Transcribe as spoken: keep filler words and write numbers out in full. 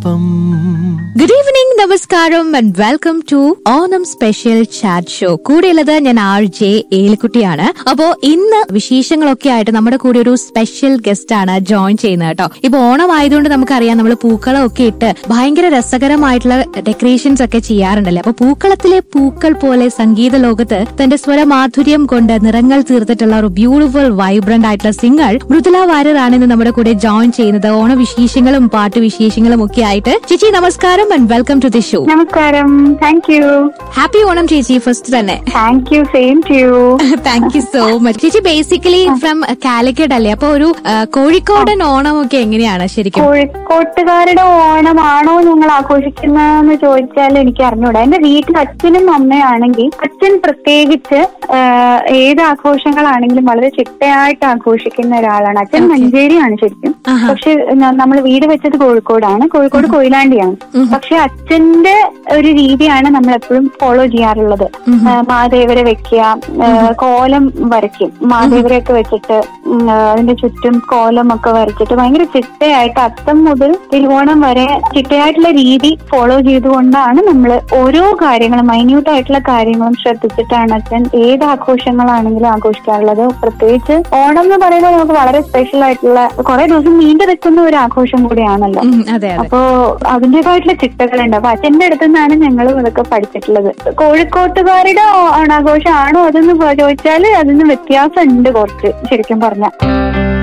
Good evening, നമസ്കാരം and welcome to Onam special chat show. കൂടെയുള്ളത് ഞാൻ ആർ ജെ ഏലിക്കുട്ടിയാണ്. അപ്പോ ഇന്ന് വിശേഷങ്ങളൊക്കെ ആയിട്ട് നമ്മുടെ കൂടെ ഒരു സ്പെഷ്യൽ ഗസ്റ്റ് ആണ് ജോയിൻ ചെയ്യുന്നത് കേട്ടോ. ഇപ്പൊ ഓണം ആയതുകൊണ്ട് നമുക്കറിയാം, നമ്മൾ പൂക്കളം ഒക്കെ ഇട്ട് ഭയങ്കര രസകരമായിട്ടുള്ള ഡെക്കറേഷൻസ് ഒക്കെ ചെയ്യാറുണ്ടല്ലേ. അപ്പൊ പൂക്കളത്തിലെ പൂക്കൾ പോലെ സംഗീത ലോകത്ത് തന്റെ സ്വരമാധുര്യം കൊണ്ട് നിറങ്ങൾ തീർത്തിട്ടുള്ള ഒരു ബ്യൂട്ടിഫുൾ വൈബ്രന്റ് ആയിട്ടുള്ള സിംഗർ മൃദുല വാര്യർ ആണ് ഇന്ന് നമ്മുടെ കൂടെ ജോയിൻ ചെയ്യുന്നത്. ഓണവിശേഷങ്ങളും പാട്ടുവിശേഷങ്ങളും ഒക്കെ ആയിട്ട്. ചേച്ചി നമസ്കാരം and welcome to the show. നമസ്കാരം. Thank you. ഹാപ്പി ഓണം ചേച്ചി ഫസ്റ്റ് തന്നെ. Thank you. Same to you. Thank you so much. ചേച്ചി ബേസിക്കലി ഫ്രം കാലിക്കറ്റ് അല്ലേ, അപ്പൊ ഒരു കോഴിക്കോടൻ ഓണം ഒക്കെ എങ്ങനെയാണ് ശരിക്കും? കോഴിക്കോട്ടുകാരുടെ ഓണമാണോ ഞങ്ങൾ ആഘോഷിക്കുന്നതെന്ന് ചോദിച്ചാൽ എനിക്ക് അറിഞ്ഞൂടാ. എന്റെ വീട്ടിൽ അച്ഛനും അമ്മയാണെങ്കിൽ അച്ഛൻ പ്രത്യേകിച്ച് ഏത് ആഘോഷങ്ങളാണെങ്കിലും വളരെ ചിട്ടയായിട്ട് ആഘോഷിക്കുന്ന ഒരാളാണ്. അച്ഛൻ മഞ്ചേരിയാണ് ശരിക്കും, പക്ഷെ നമ്മൾ വീട് വെച്ചത് കോഴിക്കോടാണ്. കോഴിക്കോട് കൊയിലാണ്ടിയാണ്. പക്ഷെ അച്ഛന്റെ ഒരു രീതിയാണ് നമ്മൾ എപ്പോഴും ഫോളോ ചെയ്യാറുള്ളത്. മാദേവരെ വെക്കുക, കോലം വരയ്ക്കും. മാദേവരെയൊക്കെ വെച്ചിട്ട് അതിന്റെ ചുറ്റും കോലം ഒക്കെ വരച്ചിട്ട് ഭയങ്കര ചിട്ടയായിട്ട് അത്തം മുതൽ തിരുവോണം വരെ ചിട്ടയായിട്ടുള്ള രീതി ഫോളോ ചെയ്തുകൊണ്ടാണ് നമ്മൾ ഓരോ കാര്യങ്ങളും മൈന്യൂട്ട് ആയിട്ടുള്ള കാര്യങ്ങളും ശ്രദ്ധിച്ചിട്ടാണ് അച്ഛൻ ഏത് ആഘോഷങ്ങളാണെങ്കിലും ആഘോഷിക്കാറുള്ളത്. പ്രത്യേകിച്ച് ഓണം എന്ന് പറയുന്നത് നമുക്ക് വളരെ സ്പെഷ്യൽ ആയിട്ടുള്ള കുറെ ദിവസം നീണ്ടു നിൽക്കുന്ന ഒരു ആഘോഷം കൂടിയാണല്ലോ. അപ്പോ അതിന്റേതായിട്ടുള്ള ചിട്ടകളുണ്ട്. അപ്പൊ അച്ഛന്റെ അടുത്ത് നിന്നാണ് ഞങ്ങളും ഇതൊക്കെ പഠിച്ചിട്ടുള്ളത്. കോഴിക്കോട്ടുകാരുടെ ഓണാഘോഷം ആണോ അതെന്ന് ചോദിച്ചാൽ അതിന് വ്യത്യാസം ഉണ്ട് കുറച്ച് ശരിക്കും പറഞ്ഞ.